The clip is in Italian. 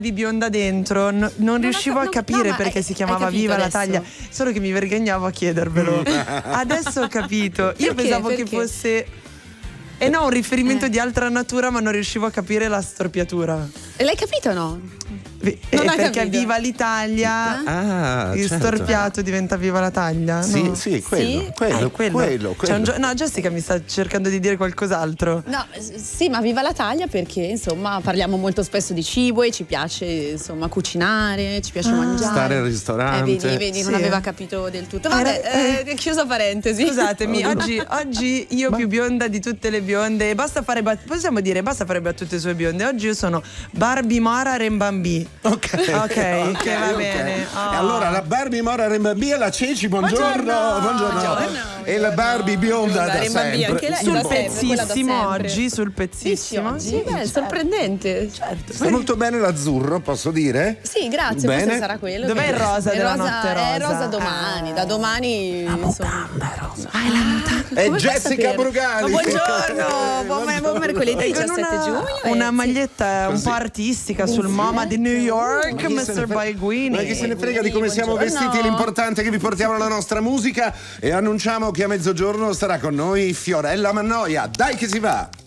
di bionda dentro, non riuscivo a capire perché si chiamava Viva la taglia, solo che mi vergognavo a chiedervelo. Adesso ho capito. Io pensavo che fosse un riferimento di altra natura, ma non riuscivo a capire la storpiatura. E l'hai capito o no? Perché capito. Viva l'Italia, il storpiato diventa Viva la taglia. Sì, sì, quello. No, Jessica mi sta cercando di dire qualcos'altro. No, sì, ma Viva la taglia perché insomma parliamo molto spesso di cibo e ci piace insomma cucinare, ci piace mangiare. Stare al ristorante. Vedi, non aveva capito del tutto. Vabbè, chiusa parentesi. Scusatemi, oggi io più bionda di tutte le bionde. Possiamo dire basta fare battute sue bionde. Oggi io sono Barbie Mora Rembambi. Ok, che va bene. E allora la Barbie Mora Rembambi e la Ceci, buongiorno. E la Barbie bionda da Rembambi, sempre. anche lei Sul da sempre, pezzissimo quella da oggi, sul pezzissimo. Sì, beh, sorprendente. Certo. Sta molto bene l'azzurro, posso dire? Sì, grazie, Bene. forse sarà quello. Dov'è il rosa della notte rosa? È rosa domani, da domani. La mutanda è rosa. È Jessica Brugali. Buongiorno, buon mercoledì 17 giugno. Una maglietta un po' artistica sul MoMA di New York, Ma chi se ne Mr. frega- Baiguini. Ma chi se ne frega di come siamo vestiti, l'importante è che vi portiamo la nostra musica e annunciamo che a mezzogiorno starà con noi Fiorella Mannoia. Dai che si va!